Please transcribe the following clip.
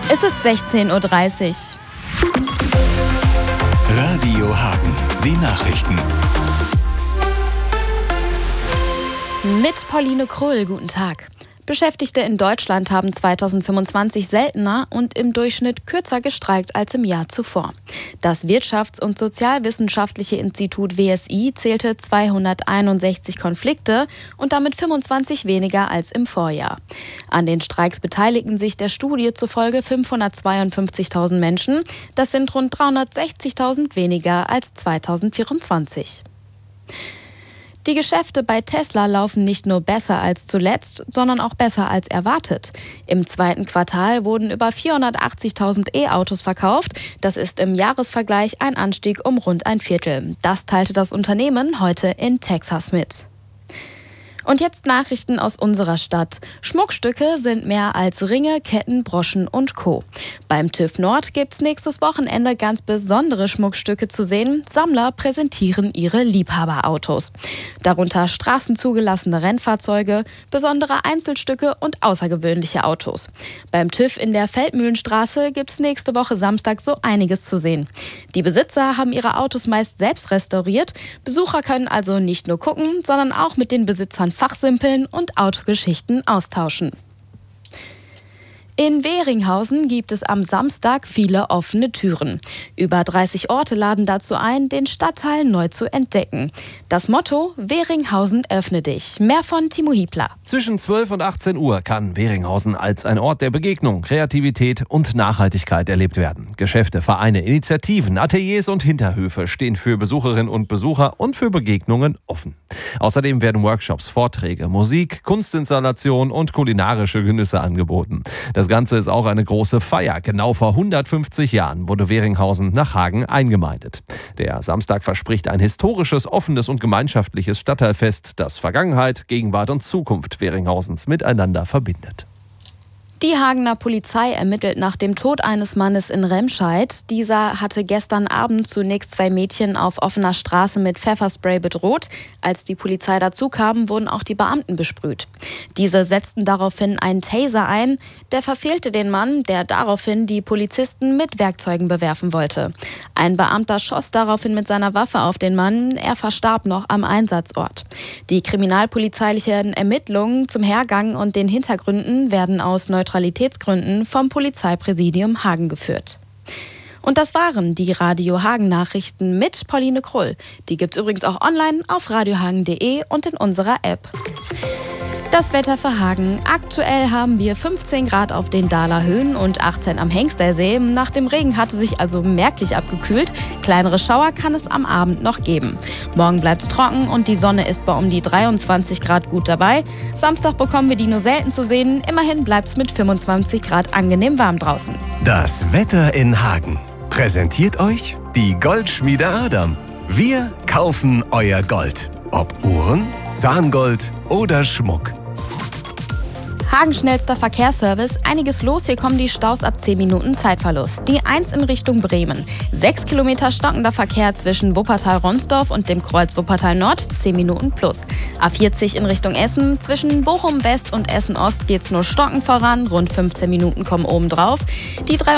Es ist 16:30 Uhr. Radio Hagen, die Nachrichten. Mit Pauline Krull, guten Tag. Beschäftigte in Deutschland haben 2025 seltener und im Durchschnitt kürzer gestreikt als im Jahr zuvor. Das Wirtschafts- und Sozialwissenschaftliche Institut WSI zählte 261 Konflikte und damit 25 weniger als im Vorjahr. An den Streiks beteiligten sich der Studie zufolge 552.000 Menschen. Das sind rund 360.000 weniger als 2024. Die Geschäfte bei Tesla laufen nicht nur besser als zuletzt, sondern auch besser als erwartet. Im zweiten Quartal wurden über 480.000 E-Autos verkauft. Das ist im Jahresvergleich ein Anstieg um rund ein Viertel. Das teilte das Unternehmen heute in Texas mit. Und jetzt Nachrichten aus unserer Stadt. Schmuckstücke sind mehr als Ringe, Ketten, Broschen und Co. Beim TÜV Nord gibt's nächstes Wochenende ganz besondere Schmuckstücke zu sehen. Sammler präsentieren ihre Liebhaberautos. Darunter straßenzugelassene Rennfahrzeuge, besondere Einzelstücke und außergewöhnliche Autos. Beim TÜV in der Feldmühlenstraße gibt's nächste Woche Samstag so einiges zu sehen. Die Besitzer haben ihre Autos meist selbst restauriert. Besucher können also nicht nur gucken, sondern auch mit den Besitzern fachsimpeln und Autogeschichten austauschen. In Weringhausen gibt es am Samstag viele offene Türen. Über 30 Orte laden dazu ein, den Stadtteil neu zu entdecken. Das Motto: Weringhausen öffne dich. Mehr von Timo Hiebler. Zwischen 12 und 18 Uhr kann Weringhausen als ein Ort der Begegnung, Kreativität und Nachhaltigkeit erlebt werden. Geschäfte, Vereine, Initiativen, Ateliers und Hinterhöfe stehen für Besucherinnen und Besucher und für Begegnungen offen. Außerdem werden Workshops, Vorträge, Musik, Kunstinstallation und kulinarische Genüsse angeboten. Das Ganze ist auch eine große Feier. Genau vor 150 Jahren wurde Weringhausen nach Hagen eingemeindet. Der Samstag verspricht ein historisches, offenes und gemeinschaftliches Stadtteilfest, das Vergangenheit, Gegenwart und Zukunft Weringhausen miteinander verbindet. Die Hagener Polizei ermittelt nach dem Tod eines Mannes in Remscheid. Dieser hatte gestern Abend zunächst 2 Mädchen auf offener Straße mit Pfefferspray bedroht. Als die Polizei dazu kam, wurden auch die Beamten besprüht. Diese setzten daraufhin einen Taser ein. Der verfehlte den Mann, der daraufhin die Polizisten mit Werkzeugen bewerfen wollte. Ein Beamter schoss daraufhin mit seiner Waffe auf den Mann. Er verstarb noch am Einsatzort. Die kriminalpolizeilichen Ermittlungen zum Hergang und den Hintergründen werden aus Neutralitätsgründen vom Polizeipräsidium Hagen geführt. Und das waren die Radio Hagen Nachrichten mit Pauline Krull. Die gibt's übrigens auch online auf radiohagen.de und in unserer App. Das Wetter für Hagen. Aktuell haben wir 15 Grad auf den Dahler Höhen und 18 am Hengstersee. Nach dem Regen hatte sich also merklich abgekühlt. Kleinere Schauer kann es am Abend noch geben. Morgen bleibt es trocken und die Sonne ist bei um die 23 Grad gut dabei. Samstag bekommen wir die nur selten zu sehen. Immerhin bleibt es mit 25 Grad angenehm warm draußen. Das Wetter in Hagen präsentiert euch die Goldschmiede Adam. Wir kaufen euer Gold. Ob Uhren, Zahngold oder Schmuck. Hagen schnellster Verkehrsservice. Einiges los. Hier kommen die Staus ab 10 Minuten Zeitverlust. Die 1 in Richtung Bremen. 6 Kilometer stockender Verkehr zwischen Wuppertal-Ronsdorf und dem Kreuz Wuppertal-Nord. 10 Minuten plus. A40 in Richtung Essen. Zwischen Bochum-West und Essen-Ost geht's nur stockend voran. Rund 15 Minuten kommen obendrauf. Die